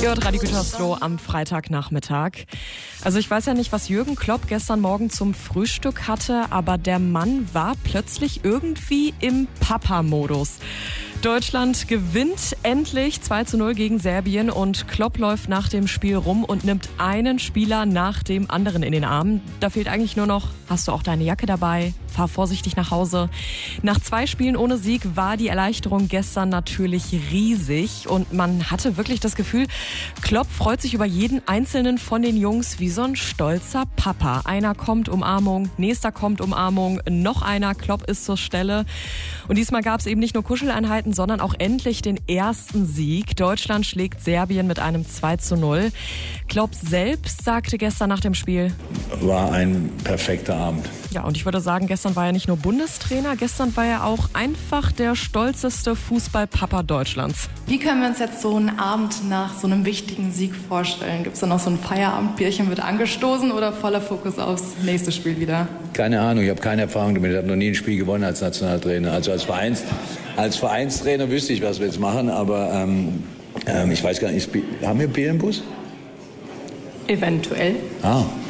Ihr hört Radio Gütersloh am Freitagnachmittag. Also ich weiß ja nicht, was Jürgen Klopp gestern Morgen zum Frühstück hatte, aber der Mann war plötzlich irgendwie im Papa-Modus. Deutschland gewinnt endlich 2:0 gegen Serbien und Klopp läuft nach dem Spiel rum und nimmt einen Spieler nach dem anderen in den Arm. Da fehlt eigentlich nur noch, hast du auch deine Jacke dabei? Fahr vorsichtig nach Hause. Nach 2 Spielen ohne Sieg war die Erleichterung gestern natürlich riesig und man hatte wirklich das Gefühl, Klopp freut sich über jeden einzelnen von den Jungs wie so ein stolzer Papa. Einer kommt, Umarmung, nächster kommt, Umarmung, noch einer, Klopp ist zur Stelle. Und diesmal gab es eben nicht nur Kuscheleinheiten, sondern auch endlich den ersten Sieg. Deutschland schlägt Serbien mit einem 2:0. Klopp selbst sagte gestern nach dem Spiel: War ein perfekter Abend. Ja, und ich würde sagen, gestern war er nicht nur Bundestrainer, gestern war er auch einfach der stolzeste Fußballpapa Deutschlands. Wie können wir uns jetzt so einen Abend nach so einem wichtigen Sieg vorstellen? Gibt es da noch so ein Feierabendbierchen, wird angestoßen oder voller Fokus aufs nächste Spiel wieder? Keine Ahnung, ich habe keine Erfahrung damit. Ich habe noch nie ein Spiel gewonnen als Nationaltrainer. Also als Vereinstrainer wüsste ich, was wir jetzt machen, aber ich weiß gar nicht, haben wir Bier im Bus? Eventuell. Ah.